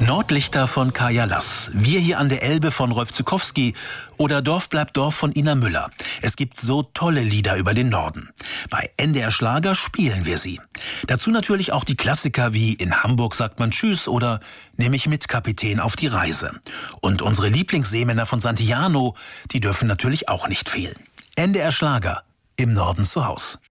Nordlichter von Kaja Lass, Wir hier an der Elbe von Rolf Zuckowski oder Dorf bleibt Dorf von Ina Müller. Es gibt so tolle Lieder über den Norden. Bei NDR Schlager spielen wir sie. Dazu natürlich auch die Klassiker wie In Hamburg sagt man Tschüss oder Nimm mich mit, Kapitän, auf die Reise. Und unsere Lieblingsseemänner von Santillano, die dürfen natürlich auch nicht fehlen. NDR Schlager, im Norden zu Haus.